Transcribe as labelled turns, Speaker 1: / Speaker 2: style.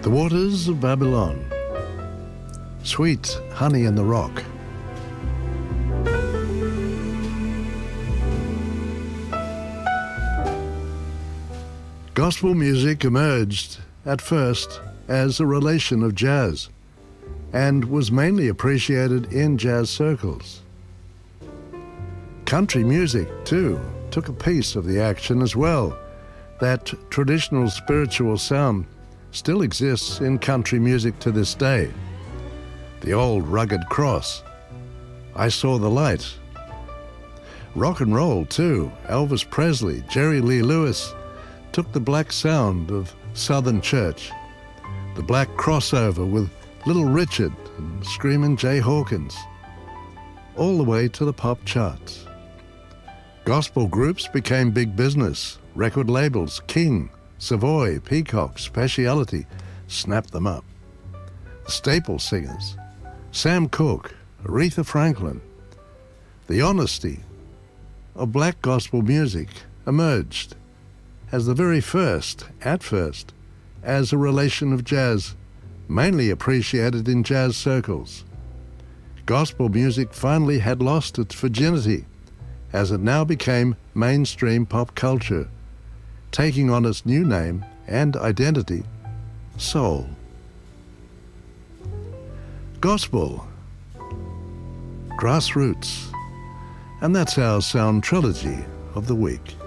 Speaker 1: The Waters of Babylon, Sweet Honey in the Rock. Gospel music emerged at first as a relation of jazz and was mainly appreciated in jazz circles. Country music, too, took a piece of the action as well. That traditional spiritual sound still exists in country music to this day. The old rugged cross, I Saw the Light. Rock and roll, too. Elvis Presley, Jerry Lee Lewis took the black sound of Southern church, the black crossover with Little Richard and Screamin' Jay Hawkins, all the way to the pop charts. Gospel groups became big business. Record labels, King, Savoy, Peacock, Speciality, snapped them up. The staple singers, Sam Cooke, Aretha Franklin. The honesty of black gospel music emerged as the very first, at first, as a relation of jazz, mainly appreciated in jazz circles. Gospel music finally had lost its virginity as it now became mainstream pop culture, taking on its new name and identity, soul. Gospel, grassroots, and that's our sound trilogy of the week.